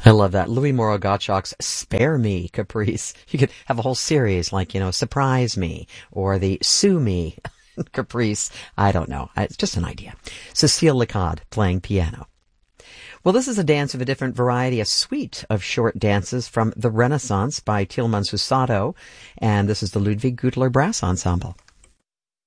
I love that. Louis Moreau Gottschalk's Spare Me Caprice. You could have a whole series like, Surprise Me or the Sue Me Caprice. I don't know. It's just an idea. Cecile Lecade playing piano. Well, this is a dance of a different variety, a suite of short dances from the Renaissance by Tilman Susato, and this is the Ludwig Gutler Brass Ensemble.